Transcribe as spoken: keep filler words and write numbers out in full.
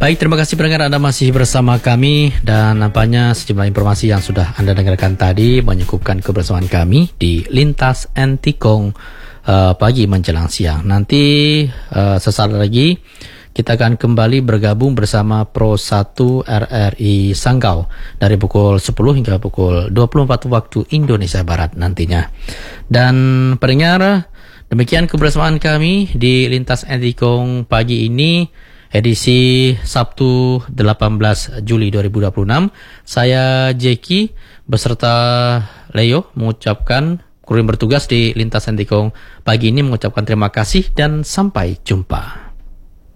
Baik, terima kasih pendengar, Anda masih bersama kami dan nampaknya sejumlah informasi yang sudah Anda dengarkan tadi menyukupkan kebersamaan kami di Lintas Antikong uh, pagi menjelang siang. Nanti uh, sesaat lagi kita akan kembali bergabung bersama Pro satu R R I Sanggau dari pukul sepuluh hingga pukul dua puluh empat waktu Indonesia Barat nantinya. Dan pendengar, demikian kebersamaan kami di Lintas Antikong pagi ini, edisi Sabtu delapan belas Juli dua ribu dua puluh enam. Saya Jeki beserta Leo mengucapkan, kru yang bertugas di Lintas Antikong pagi ini mengucapkan terima kasih dan sampai jumpa.